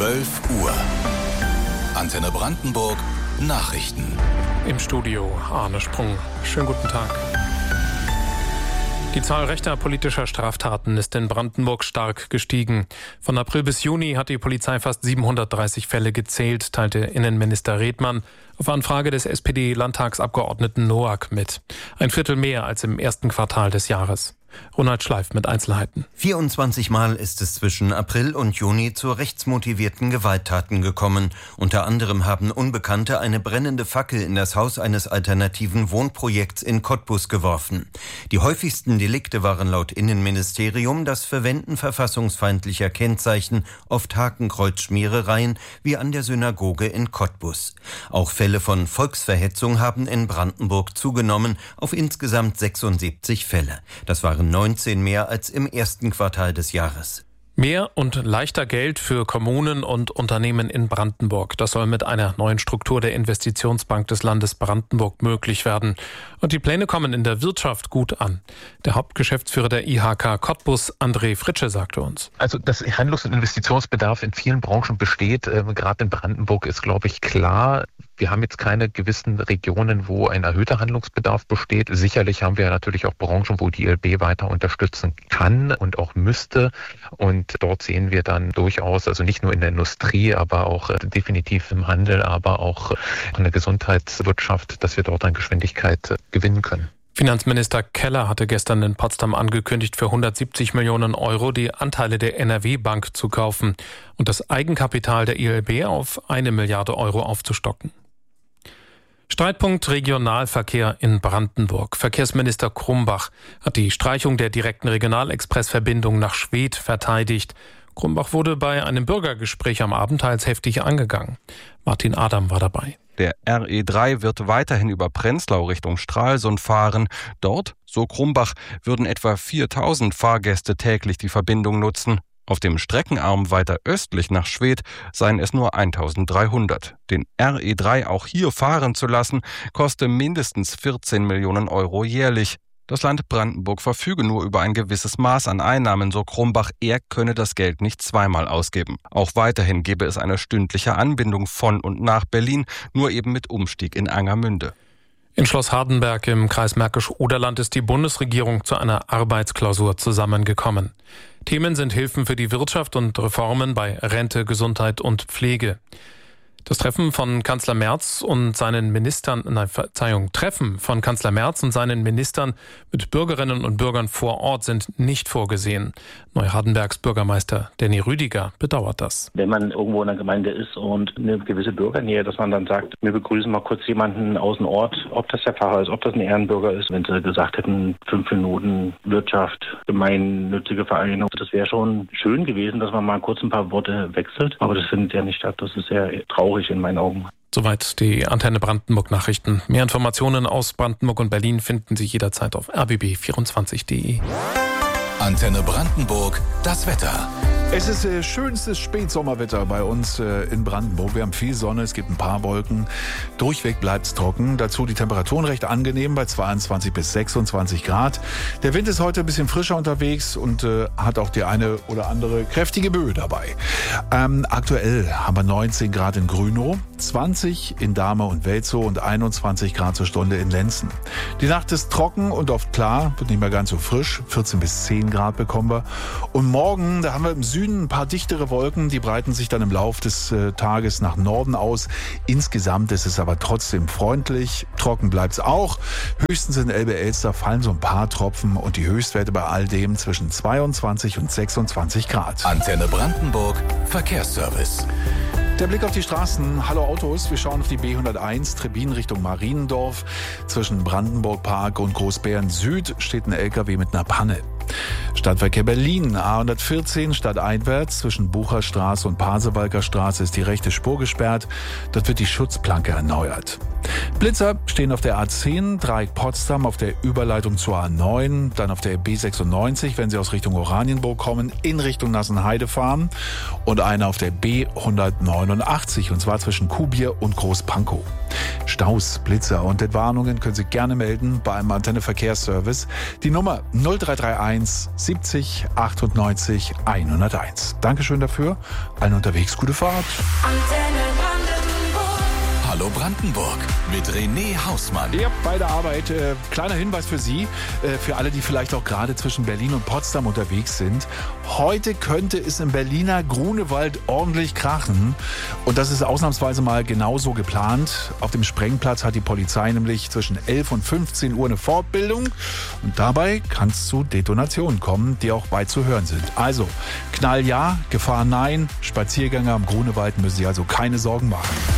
12 Uhr. Antenne Brandenburg Nachrichten. Im Studio Arne Sprung. Schönen guten Tag. Die Zahl rechter politischer Straftaten ist in Brandenburg stark gestiegen. Von April bis Juni hat die Polizei fast 730 Fälle gezählt, teilte Innenminister Redmann auf Anfrage des SPD-Landtagsabgeordneten Noack mit. Ein Viertel mehr als im ersten Quartal des Jahres. Ronald Schleif mit Einzelheiten. 24 Mal ist es zwischen April und Juni zu rechtsmotivierten Gewalttaten gekommen. Unter anderem haben Unbekannte eine brennende Fackel in das Haus eines alternativen Wohnprojekts in Cottbus geworfen. Die häufigsten Delikte waren laut Innenministerium das Verwenden verfassungsfeindlicher Kennzeichen, oft Hakenkreuzschmierereien wie an der Synagoge in Cottbus. Auch Fälle von Volksverhetzung haben in Brandenburg zugenommen auf insgesamt 76 Fälle. Das waren 19 mehr als im ersten Quartal des Jahres. Mehr und leichter Geld für Kommunen und Unternehmen in Brandenburg. Das soll mit einer neuen Struktur der Investitionsbank des Landes Brandenburg möglich werden. Und die Pläne kommen in der Wirtschaft gut an. Der Hauptgeschäftsführer der IHK Cottbus, André Fritsche, sagte uns. Also, dass Handlungs- und Investitionsbedarf in vielen Branchen besteht, gerade in Brandenburg, ist, glaube ich, klar. Wir haben jetzt keine gewissen Regionen, wo ein erhöhter Handlungsbedarf besteht. Sicherlich haben wir natürlich auch Branchen, wo die ILB weiter unterstützen kann und auch müsste. Und dort sehen wir dann durchaus, also nicht nur in der Industrie, aber auch definitiv im Handel, aber auch in der Gesundheitswirtschaft, dass wir dort an Geschwindigkeit gewinnen können. Finanzminister Keller hatte gestern in Potsdam angekündigt, für 170 Millionen Euro die Anteile der NRW-Bank zu kaufen und das Eigenkapital der ILB auf 1 Milliarde Euro aufzustocken. Streitpunkt Regionalverkehr in Brandenburg. Verkehrsminister Krumbach hat die Streichung der direkten Regionalexpressverbindung nach Schwedt verteidigt. Krumbach wurde bei einem Bürgergespräch am Abend teils heftig angegangen. Martin Adam war dabei. Der RE3 wird weiterhin über Prenzlau Richtung Stralsund fahren. Dort, so Krumbach, würden etwa 4.000 Fahrgäste täglich die Verbindung nutzen. Auf dem Streckenarm weiter östlich nach Schwedt seien es nur 1.300. Den RE3 auch hier fahren zu lassen, koste mindestens 14 Millionen Euro jährlich. Das Land Brandenburg verfüge nur über ein gewisses Maß an Einnahmen, so Krumbach. Er könne das Geld nicht zweimal ausgeben. Auch weiterhin gebe es eine stündliche Anbindung von und nach Berlin, nur eben mit Umstieg in Angermünde. In Schloss Hardenberg im Kreis Märkisch-Oderland ist die Bundesregierung zu einer Arbeitsklausur zusammengekommen. Themen sind Hilfen für die Wirtschaft und Reformen bei Rente, Gesundheit und Pflege. Das Treffen von Kanzler Merz und seinen Ministern mit Bürgerinnen und Bürgern vor Ort sind nicht vorgesehen. Neuhardenbergs Bürgermeister Danny Rüdiger bedauert das. Wenn man irgendwo in einer Gemeinde ist und eine gewisse Bürgernähe, dass man dann sagt, wir begrüßen mal kurz jemanden aus dem Ort, ob das der Pfarrer ist, ob das ein Ehrenbürger ist. Wenn sie gesagt hätten, 5 Minuten Wirtschaft, gemeinnützige Vereine, das wäre schon schön gewesen, dass man mal kurz ein paar Worte wechselt. Aber das findet ja nicht statt. Das ist sehr traurig in meinen Augen. Soweit die Antenne Brandenburg Nachrichten. Mehr Informationen aus Brandenburg und Berlin finden Sie jederzeit auf rbb24.de. Antenne Brandenburg, das Wetter. Es ist schönstes Spätsommerwetter bei uns in Brandenburg. Wir haben viel Sonne, es gibt ein paar Wolken. Durchweg bleibt es trocken. Dazu die Temperaturen recht angenehm bei 22 bis 26 Grad. Der Wind ist heute ein bisschen frischer unterwegs und hat auch die eine oder andere kräftige Böe dabei. Aktuell haben wir 19 Grad in Grünow, 20 in Dahme und Welzow und 21 Grad zur Stunde in Lenzen. Die Nacht ist trocken und oft klar, wird nicht mehr ganz so frisch. 14 bis 10 Grad bekommen wir. Und morgen, da haben wir im Süden ein paar dichtere Wolken, die breiten sich dann im Lauf des Tages nach Norden aus. Insgesamt ist es aber trotzdem freundlich. Trocken bleibt es auch. Höchstens in Elbe-Elster fallen so ein paar Tropfen und die Höchstwerte bei all dem zwischen 22 und 26 Grad. Antenne Brandenburg, Verkehrsservice. Der Blick auf die Straßen. Hallo Autos. Wir schauen auf die B101 Trebbin Richtung Mariendorf. Zwischen Brandenburg Park und Großbären Süd steht ein LKW mit einer Panne. Stadtverkehr Berlin, A114 stadteinwärts zwischen Bucherstraße und Pasewalker Straße ist die rechte Spur gesperrt. Dort wird die Schutzplanke erneuert. Blitzer stehen auf der A10, Dreieck Potsdam auf der Überleitung zur A9, dann auf der B96, wenn Sie aus Richtung Oranienburg kommen, in Richtung Nassenheide fahren und einer auf der B189 und zwar zwischen Kuhbier und Großpankow. Staus, Blitzer und Entwarnungen können Sie gerne melden bei einem Antenne Verkehrsservice. Die Nummer 0331 01 70 98 101. Dankeschön dafür. Allen unterwegs gute Fahrt. Hallo Brandenburg mit René Hausmann. Ja, bei der Arbeit. Kleiner Hinweis für Sie, für alle, die vielleicht auch gerade zwischen Berlin und Potsdam unterwegs sind. Heute könnte es im Berliner Grunewald ordentlich krachen. Und das ist ausnahmsweise mal genauso geplant. Auf dem Sprengplatz hat die Polizei nämlich zwischen 11 und 15 Uhr eine Fortbildung. Und dabei kann es zu Detonationen kommen, die auch weit zu hören sind. Also, Knall ja, Gefahr nein. Spaziergänger am Grunewald müssen sich also keine Sorgen machen.